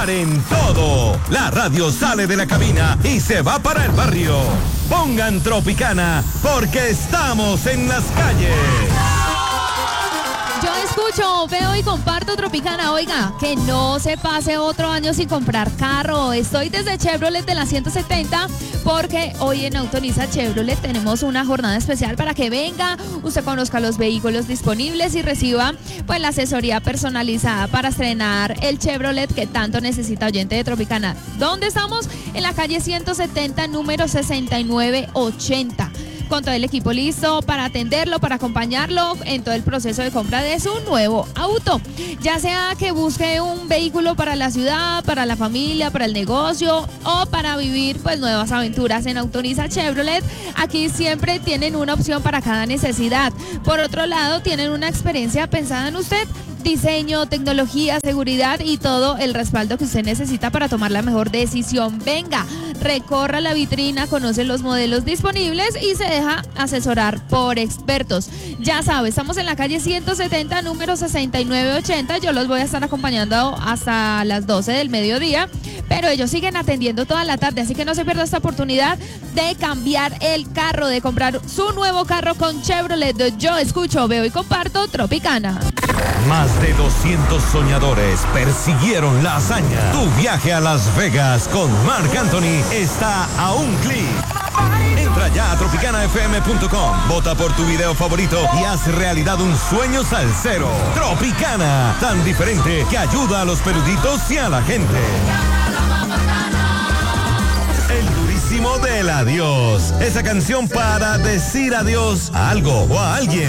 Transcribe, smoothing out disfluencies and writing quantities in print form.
Paren todo. La radio sale de la cabina y se va para el barrio. Pongan Tropicana porque estamos en las calles. Yo escucho, veo y comparto Tropicana. Oiga, que no se pase otro año sin comprar carro. Estoy desde Chevrolet de la 170 porque hoy en Autoriza Chevrolet tenemos una jornada especial para que venga, usted conozca los vehículos disponibles y reciba pues la asesoría personalizada para estrenar el Chevrolet que tanto necesita, oyente de Tropicana. ¿Dónde estamos? En la calle 170, número 6980. Con todo el equipo listo para atenderlo, para acompañarlo en todo el proceso de compra de su nuevo auto. Ya sea que busque un vehículo para la ciudad, para la familia, para el negocio o para vivir pues nuevas aventuras en Autoriza Chevrolet, aquí siempre tienen una opción para cada necesidad. Por otro lado, tienen una experiencia pensada en usted. Diseño, tecnología, seguridad y todo el respaldo que usted necesita para tomar la mejor decisión. Venga, recorra la vitrina, conoce los modelos disponibles y se deja asesorar por expertos. Ya sabe, estamos en la calle 170, número 6980. Yo los voy a estar acompañando hasta las 12 del mediodía, pero ellos siguen atendiendo toda la tarde, así que no se pierda esta oportunidad de cambiar el carro, de comprar su nuevo carro con Chevrolet. Yo escucho, veo y comparto Tropicana. Más de 200 soñadores persiguieron la hazaña. Tu viaje a Las Vegas con Marc Anthony está a un clic. Entra ya a tropicanafm.com, vota por tu video favorito y haz realidad un sueño salsero. Tropicana, tan diferente que ayuda a los peluditos y a la gente. El durísimo del adiós. Esa canción para decir adiós a algo o a alguien.